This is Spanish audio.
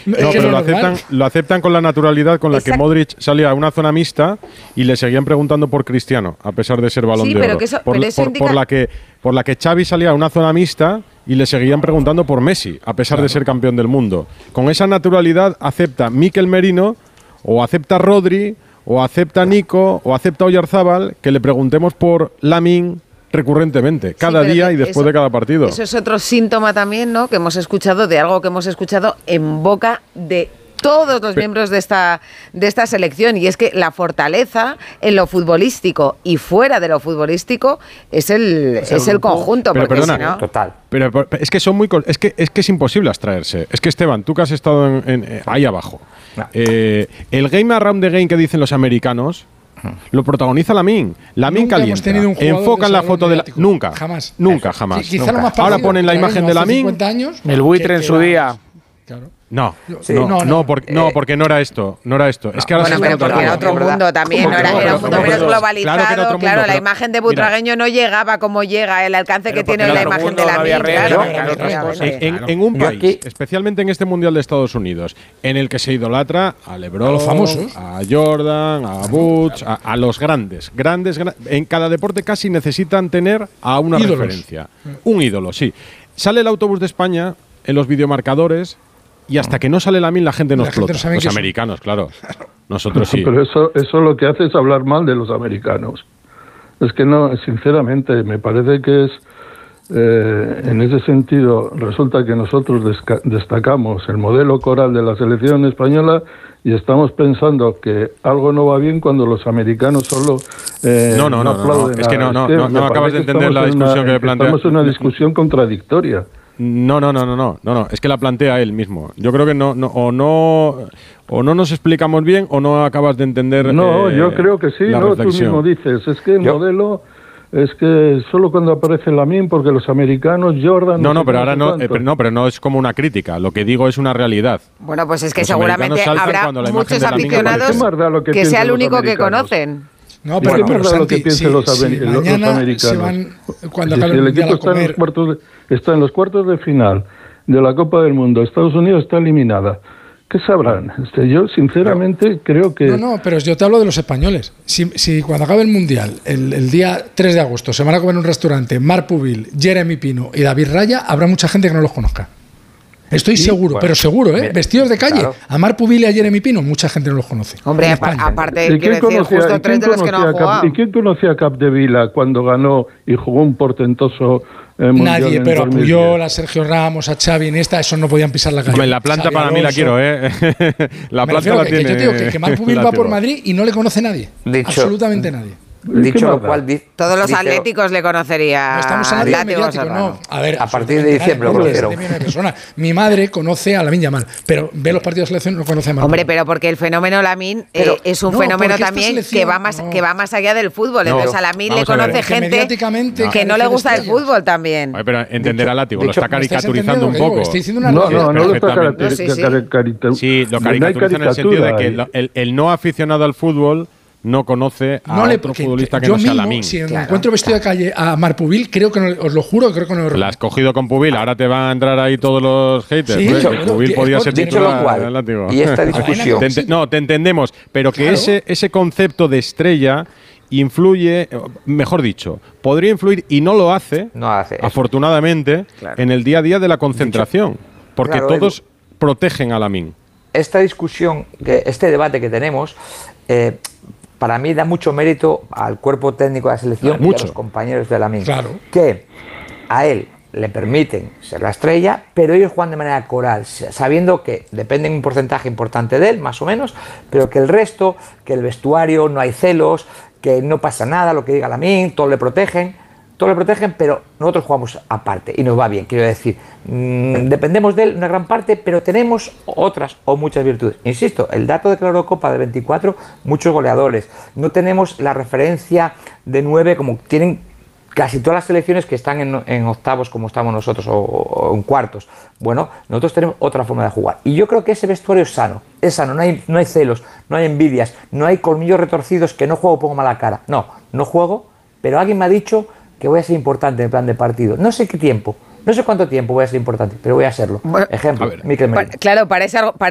No, pero lo aceptan con la naturalidad con la que Modric salía a una zona mixta y le seguían preguntando por Cristiano, a pesar de ser Balón de Oro. Por la que Xavi salía a una zona mixta y le seguían preguntando por Messi, a pesar de ser campeón del mundo. Con esa naturalidad acepta Mikel Merino, o acepta Rodri, o acepta Nico, o acepta Oyarzábal, que le preguntemos por Lamine recurrentemente, cada día y después de cada partido. Eso es otro síntoma también, ¿no?, que hemos escuchado, de algo que hemos escuchado en boca de todos los miembros de esta selección, y es que la fortaleza en lo futbolístico y fuera de lo futbolístico es el conjunto. Pero porque perdona, si no, total. Pero es que son muy es que es imposible abstraerse. Es que, Esteban, tú que has estado ahí abajo, el game around the game que dicen los americanos lo protagoniza Lamine. Lamine calienta. Enfocan la foto de la... Nunca. Jamás. Ahora ponen la imagen de Lamine. El buitre en su día. Claro. No, porque no era esto. Es que ahora pero porque era otro mundo también, era un mundo menos globalizado. Claro, la imagen de Butragueño no llegaba como llega, el alcance que tiene la imagen de Lamine. En un país, especialmente en este Mundial de Estados Unidos, en el que se idolatra a LeBron, a Jordan, a Butch, a los grandes. En cada deporte casi necesitan tener a una referencia. Un ídolo, sí. Sale el autobús de España en los videomarcadores. Y hasta que no sale Lamine la gente no explota. Los americanos, claro. Nosotros sí. Pero eso lo que hace es hablar mal de los americanos. Es que no, sinceramente, me parece que es... en ese sentido, resulta que nosotros destacamos el modelo coral de la selección española y estamos pensando que algo no va bien cuando los americanos solo no aplauden. Es que no acabas de entender la discusión que plantea. Estamos en una discusión contradictoria. No, es que la plantea él mismo. Yo creo que no nos explicamos bien o no acabas de entender. No, yo creo que sí, tú mismo dices, es que el modelo es que solo cuando aparece Lamine, porque los americanos, Jordan... pero ahora pero no es como una crítica, lo que digo es una realidad. Bueno, pues es que seguramente habrá muchos aficionados que sea el único que conocen. No, pero es verdad lo que piensan los americanos. Se van, cuando si el equipo está en los cuartos de final de la Copa del Mundo, Estados Unidos está eliminada. ¿Qué sabrán? Yo, sinceramente, creo que... No, pero yo te hablo de los españoles. Si cuando acabe el Mundial, el día 3 de agosto, se van a comer en un restaurante Marc Pubil, Jeremy Pino y David Raya, habrá mucha gente que no los conozca. Estoy seguro, pero seguro, vestidos de calle. Claro. A Marc Pubil y a Jeremy Pino, mucha gente no los conoce. Hombre, aparte, quiero decir, justo 3 de los que no han jugado. ¿Y quién conocía a Capdevila cuando ganó y jugó un portentoso mundial? Nadie, pero a Puyol, a Sergio Ramos, a Xavi, Iniesta, esos no podían pisar la calle. Hombre, la planta para mí la quiero, La planta la tiene. Yo te digo que Marc Pubil va por Madrid y no le conoce nadie. Absolutamente nadie. Dicho lo cual, todos los atléticos le conocería. No estamos hablando de mediático, no. A partir de diciembre lo conocieron. Mi madre conoce a Lamine Yamal, pero ve los partidos de selección y no conoce a Marc. Hombre, pero porque el fenómeno Lamine es un fenómeno también que va más allá del fútbol. Entonces a Lamine le conoce gente que no le gusta el fútbol también. Pero entender a Látigo, lo está caricaturizando un poco. Estoy diciendo una no lo está caricaturizando. Sí, lo caricaturiza en el sentido de que el no aficionado al fútbol no conoce a otro futbolista que no sea Lamine. Si encuentro vestido de calle a Marc Pubil, creo que no, os lo juro, creo que no. La has cogido con Pubil, ahora te van a entrar ahí todos los haters. Sí, Pubil podía ser titular. Y esta discusión. Te entendemos, pero que ese concepto de estrella influye, mejor dicho, podría influir y no lo hace, afortunadamente, en el día a día de la concentración, porque todos protegen a Lamine. Esta discusión, este debate que tenemos, para mí da mucho mérito al cuerpo técnico de la selección y a los compañeros de Lamine, que a él le permiten ser la estrella, pero ellos juegan de manera coral, sabiendo que dependen un porcentaje importante de él, más o menos, pero que el resto, que el vestuario, no hay celos, que no pasa nada, lo que diga Lamine, todos le protegen, pero nosotros jugamos aparte y nos va bien. Quiero decir, dependemos de él una gran parte, pero tenemos otras o muchas virtudes. Insisto, el dato de la Eurocopa de 24, muchos goleadores. No tenemos la referencia de 9 como tienen casi todas las selecciones que están en octavos como estamos nosotros o en cuartos. Bueno, nosotros tenemos otra forma de jugar. Y yo creo que ese vestuario es sano, no hay celos, no hay envidias, no hay colmillos retorcidos que no juego pongo mala cara. No juego, pero alguien me ha dicho que voy a ser importante en el plan de partido. No sé qué tiempo, no sé cuánto tiempo voy a ser importante, pero voy a serlo. Bueno, ejemplo, Mikel Merino. Claro, parece algo...